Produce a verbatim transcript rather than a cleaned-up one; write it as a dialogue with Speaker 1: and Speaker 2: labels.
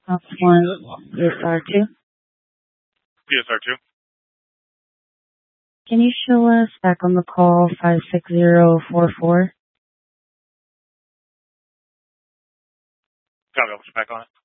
Speaker 1: Ops one, B S R two.
Speaker 2: B S R two.
Speaker 1: Can you show us back on the call five six zero four four?
Speaker 2: Copy, I'll put you back on it.